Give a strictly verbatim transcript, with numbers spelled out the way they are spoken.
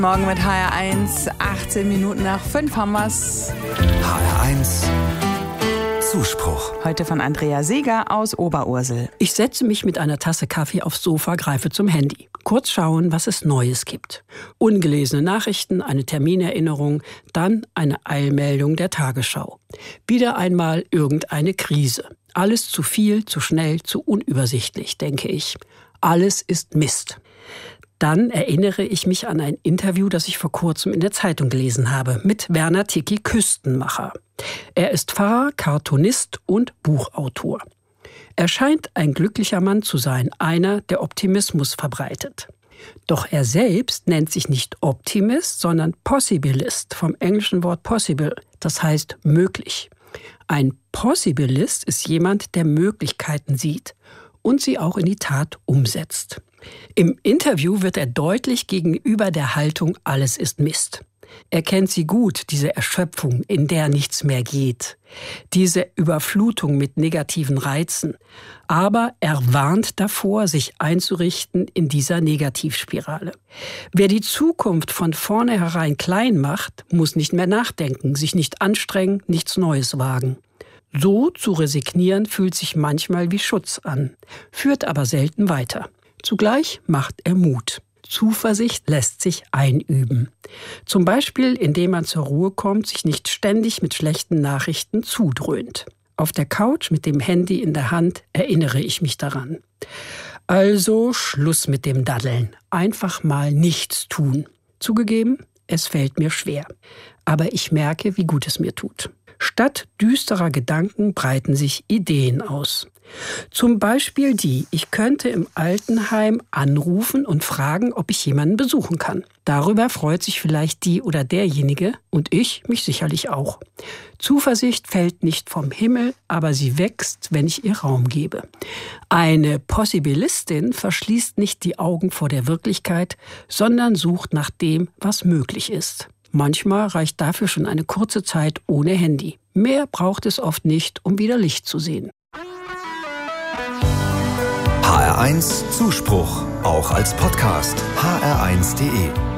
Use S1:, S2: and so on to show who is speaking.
S1: Morgen mit H R eins, achtzehn Minuten nach fünf haben wir's.
S2: H R eins Zuspruch.
S1: Heute von Andrea Seeger aus Oberursel.
S3: Ich setze mich mit einer Tasse Kaffee aufs Sofa, greife zum Handy. Kurz schauen, was es Neues gibt. Ungelesene Nachrichten, eine Terminerinnerung, dann eine Eilmeldung der Tagesschau. Wieder einmal irgendeine Krise. Alles zu viel, zu schnell, zu unübersichtlich, denke ich. Alles ist Mist. Dann erinnere ich mich an ein Interview, das ich vor kurzem in der Zeitung gelesen habe, mit Werner Ticki Küstenmacher. Er ist Pfarrer, Cartoonist und Buchautor. Er scheint ein glücklicher Mann zu sein, einer, der Optimismus verbreitet. Doch er selbst nennt sich nicht Optimist, sondern Possibilist, vom englischen Wort possible, das heißt möglich. Ein Possibilist ist jemand, der Möglichkeiten sieht und sie auch in die Tat umsetzt. Im Interview wird er deutlich gegenüber der Haltung, alles ist Mist. Er kennt sie gut, diese Erschöpfung, in der nichts mehr geht. Diese Überflutung mit negativen Reizen. Aber er warnt davor, sich einzurichten in dieser Negativspirale. Wer die Zukunft von vornherein klein macht, muss nicht mehr nachdenken, sich nicht anstrengen, nichts Neues wagen. So zu resignieren fühlt sich manchmal wie Schutz an, führt aber selten weiter. Zugleich macht er Mut. Zuversicht lässt sich einüben. Zum Beispiel, indem man zur Ruhe kommt, sich nicht ständig mit schlechten Nachrichten zudröhnt. Auf der Couch mit dem Handy in der Hand erinnere ich mich daran. Also Schluss mit dem Daddeln. Einfach mal nichts tun. Zugegeben, es fällt mir schwer. Aber ich merke, wie gut es mir tut. Statt düsterer Gedanken breiten sich Ideen aus. Zum Beispiel die, ich könnte im Altenheim anrufen und fragen, ob ich jemanden besuchen kann. Darüber freut sich vielleicht die oder derjenige und ich mich sicherlich auch. Zuversicht fällt nicht vom Himmel, aber sie wächst, wenn ich ihr Raum gebe. Eine Possibilistin verschließt nicht die Augen vor der Wirklichkeit, sondern sucht nach dem, was möglich ist. Manchmal reicht dafür schon eine kurze Zeit ohne Handy. Mehr braucht es oft nicht, um wieder Licht zu sehen.
S2: H R eins Zuspruch, auch als Podcast. H R eins punkt de